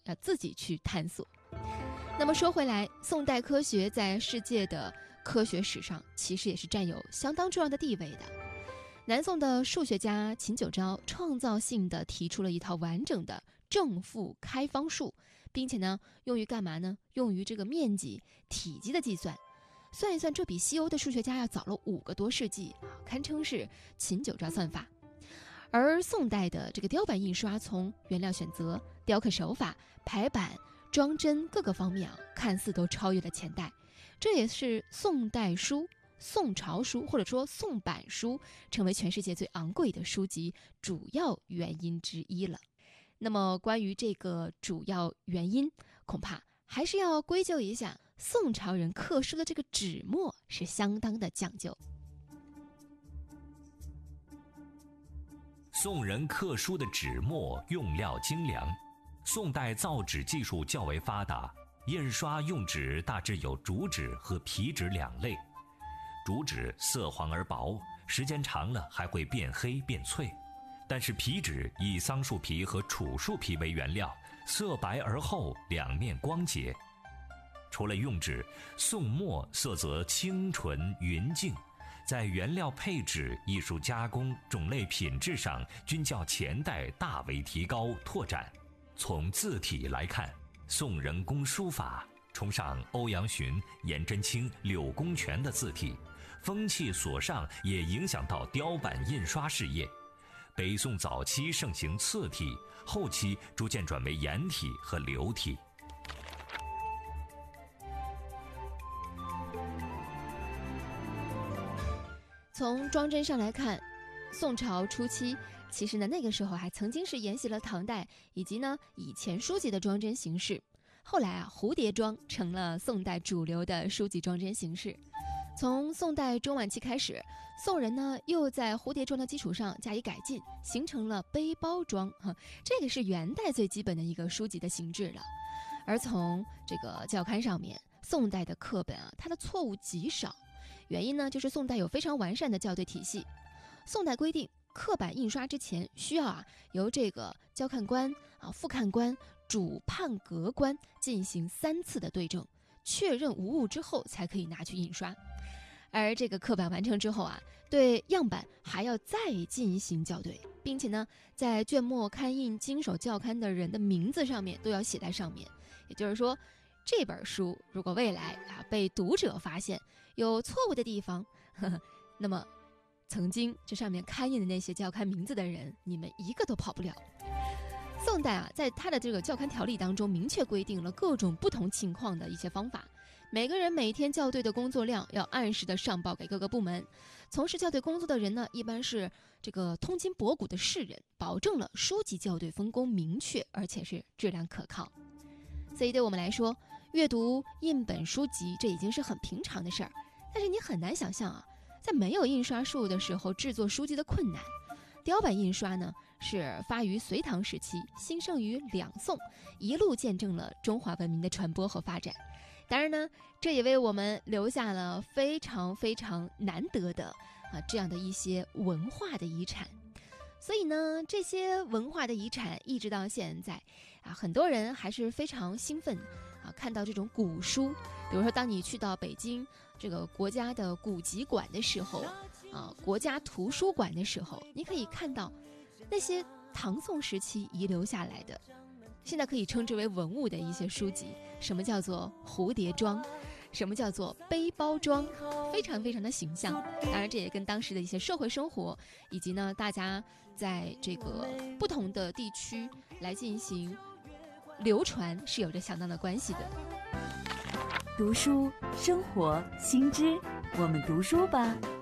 要自己去探索。那么说回来，宋代科学在世界的科学史上其实也是占有相当重要的地位的。南宋的数学家秦九昭创造性地提出了一套完整的正负开方数，并且呢，用于干嘛呢？用于这个面积、体积的计算。算一算，这比西欧的数学家要早了5个多世纪啊，堪称是秦九昭算法。而宋代的这个雕版印刷，从原料选择、雕刻手法、排版、装帧各个方面看似都超越了前代，这也是宋代书、宋朝书或者说宋版书成为全世界最昂贵的书籍主要原因之一了。那么关于这个主要原因，恐怕还是要归咎一下宋朝人刻书的这个纸墨是相当的讲究。 宋人刻书的纸墨用料精良，宋代造纸技术较为发达，印刷用纸大致有竹纸和皮纸2类。竹纸色黄而薄，时间长了还会变黑变脆，但是皮纸以桑树皮和楚树皮为原料，色白而厚，两面光洁。除了用纸，宋墨色泽清纯匀净，在原料配置、艺术加工、种类品质上均较前代大为提高拓展。从字体来看，宋人工书法崇尚欧阳询、颜真卿、柳公权的字体，风气所上也影响到雕版印刷事业。北宋早期盛行次体，后期逐渐转为颜体和流体。 从装帧上来看，宋朝初期其实呢那个时候还曾经是沿袭了唐代以及呢以前书籍的装帧形式。后来蝴蝶装成了宋代主流的书籍装帧形式。从宋代中晚期开始，宋人呢又在蝴蝶装的基础上加以改进，形成了背包装，这个是元代最基本的一个书籍的形制了。而从这个校勘上面，宋代的课本它的错误极少。原因呢，就是宋代有非常完善的校对体系。宋代规定，刻版印刷之前需要由这个校看官复看官、主判格官进行3次的对正，确认无误之后才可以拿去印刷。而这个刻版完成之后对样板还要再进行校对，并且呢，在卷末刊印经手校勘的人的名字上面都要写在上面。也就是说，这本书如果未来被读者发现有错误的地方，那么曾经这上面刊印的那些校勘名字的人，你们一个都跑不了。宋代在他的这个校勘条例当中明确规定了各种不同情况的一些方法，每个人每天校对的工作量要按时的上报给各个部门。从事校对工作的人呢，一般是这个通今博古的士人，保证了书籍校对分工明确，而且是质量可靠。所以对我们来说，阅读印本书籍这已经是很平常的事儿，但是你很难想象在没有印刷术的时候制作书籍的困难。雕版印刷呢，是发于隋唐时期，兴盛于两宋，一路见证了中华文明的传播和发展。当然呢，这也为我们留下了非常非常难得的这样的一些文化的遗产。所以呢，这些文化的遗产一直到现在很多人还是非常兴奋看到这种古书。比如说，当你去到北京这个国家的古籍馆的时候国家图书馆的时候，你可以看到那些唐宋时期遗留下来的，现在可以称之为文物的一些书籍。什么叫做蝴蝶装，什么叫做背包装，非常非常的形象。当然这也跟当时的一些社会生活，以及呢大家在这个不同的地区来进行流传是有着相当的关系的。 读书生活新知，我们读书吧。